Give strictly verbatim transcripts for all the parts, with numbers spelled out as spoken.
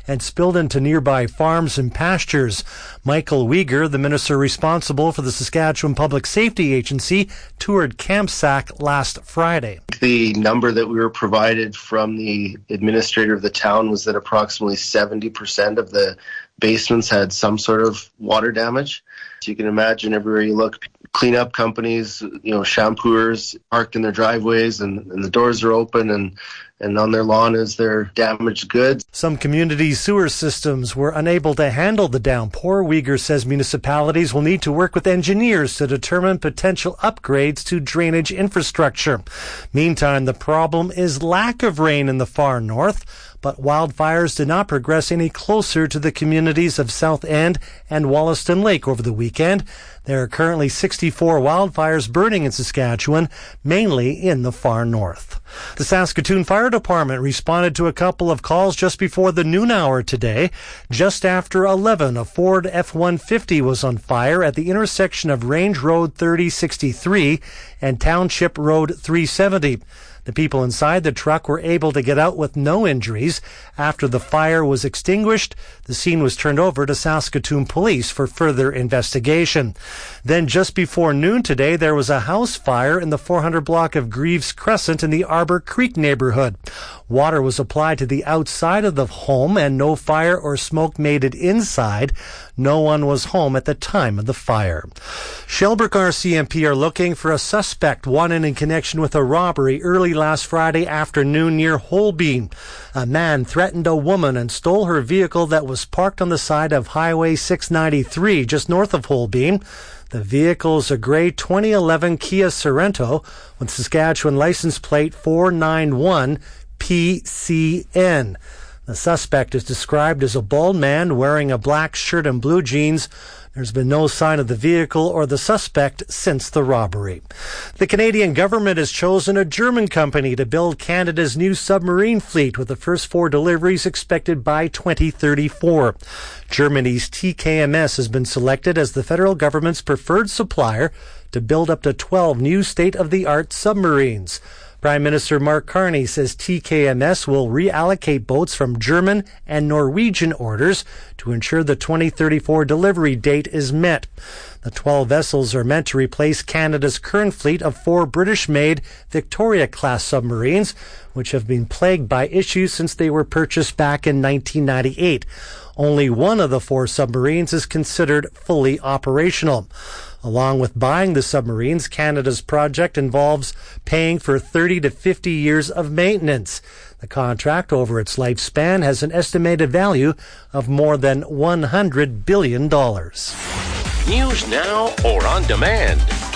and spilled into nearby farms and pastures. Michael Uyghur, the minister responsible for the Saskatchewan Public Safety Agency, toured Camp Sack last Friday. The number that we were provided from the administrator of the town was that approximately seventy percent of the basements had some sort of water damage. So you can imagine everywhere you look, cleanup companies, you know, shampooers parked in their driveways and, and the doors are open and, and on their lawn is their damaged goods. Some community sewer systems were unable to handle the downpour. Uyghur says municipalities will need to work with engineers to determine potential upgrades to drainage infrastructure. Meantime, the problem is lack of rain in the far north, but wildfires did not progress any closer to the communities of South End and Wollaston Lake over the weekend. There are currently sixty-four wildfires burning in Saskatchewan, mainly in the far north. The Saskatoon Fire Department responded to a couple of calls just before the noon hour today. Just after eleven, a Ford F one fifty was on fire at the intersection of Range Road thirty sixty-three and Township Road three seventy. The people inside the truck were able to get out with no injuries. After the fire was extinguished, the scene was turned over to Saskatoon Police for further investigation. Then just before noon today, there was a house fire in the four hundred block of Greaves Crescent in the Arbor Creek neighborhood. Water was applied to the outside of the home and no fire or smoke made it inside. No one was home at the time of the fire. Shelburne R C M P are looking for a suspect wanted in connection with a robbery early last Friday afternoon near Holbein. A man threatened a woman and stole her vehicle that was parked on the side of Highway six ninety-three just north of Holbein. The vehicle is a gray twenty eleven Kia Sorento with Saskatchewan license plate four nine one P C N. The suspect is described as a bald man wearing a black shirt and blue jeans. There's been no sign of the vehicle or the suspect since the robbery. The Canadian government has chosen a German company to build Canada's new submarine fleet, with the first four deliveries expected by twenty thirty-four. Germany's T K M S has been selected as the federal government's preferred supplier to build up to twelve new state-of-the-art submarines. Prime Minister Mark Carney says T K M S will reallocate boats from German and Norwegian orders to ensure the twenty thirty-four delivery date is met. The twelve vessels are meant to replace Canada's current fleet of four British-made Victoria-class submarines, which have been plagued by issues since they were purchased back in nineteen ninety-eight. Only one of the four submarines is considered fully operational. Along with buying the submarines, Canada's project involves paying for thirty to fifty years of maintenance. The contract over its lifespan has an estimated value of more than one hundred billion dollars. News now or on demand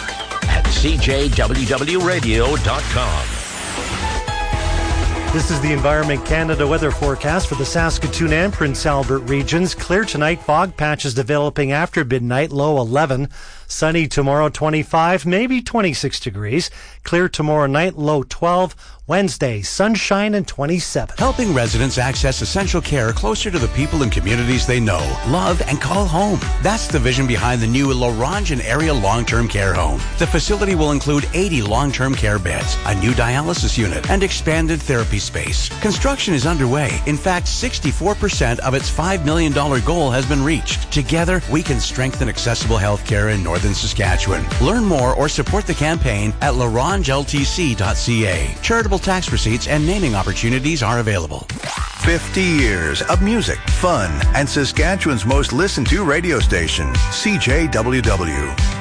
at C J W W radio dot com. This is the Environment Canada weather forecast for the Saskatoon and Prince Albert regions. Clear tonight, fog patches developing after midnight, low eleven. Sunny tomorrow, twenty-five, maybe twenty-six degrees. Clear tomorrow night, low twelve. Wednesday, sunshine and twenty-seven. Helping residents access essential care closer to the people and communities they know, love, and call home. That's the vision behind the new Laurentian Area Long-Term Care Home. The facility will include eighty long-term care beds, a new dialysis unit, and expanded therapy space. Construction is underway. In fact, sixty-four percent of its five million dollars goal has been reached. Together, we can strengthen accessible health care in Northern Saskatchewan. Learn more or support the campaign at la ronge l t c dot c a. Charitable tax receipts and naming opportunities are available. fifty years of music, fun, and Saskatchewan's most listened to radio station, C J W W.